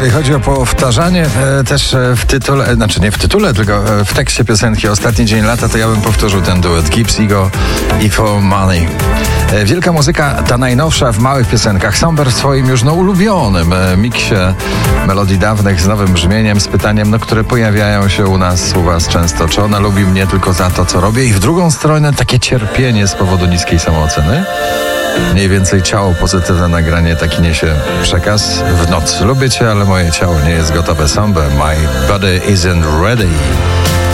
Jeżeli chodzi o powtarzanie, też w tytule, znaczy nie w tytule, tylko w tekście piosenki Ostatni dzień lata, to ja bym powtórzył ten duet Gibbs, Ego i For Money. Wielka muzyka, ta najnowsza w małych piosenkach. Somber w swoim już ulubionym miksie melodii dawnych z nowym brzmieniem, z pytaniem, które pojawiają się u was często. Czy ona lubi mnie tylko za to, co robię? I w drugą stronę takie cierpienie z powodu niskiej samooceny. Mniej więcej ciało pozytywne nagranie taki niesie przekaz. W nocy lubię cię, ale moje ciało nie jest gotowe. Somber, my body isn't ready.